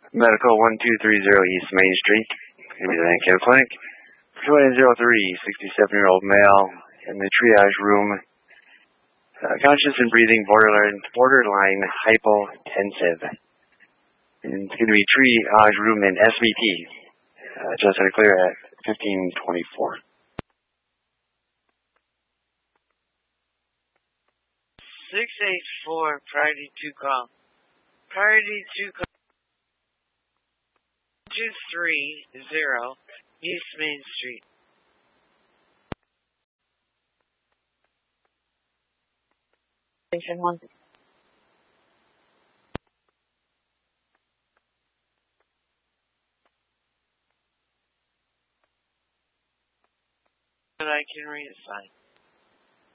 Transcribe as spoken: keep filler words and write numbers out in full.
Medical one two three zero East Main Street. Give me the Care Clinic. twenty oh three, sixty-seven-year-old male in the triage room. Uh, conscious and breathing, borderline, borderline hypotensive. And it's going to be triage room in S V T. Uh, just had to clear at fifteen twenty-four. six eight four, priority two call. Priority two call. two three zero, East Main Street. Station one. But I can reassign.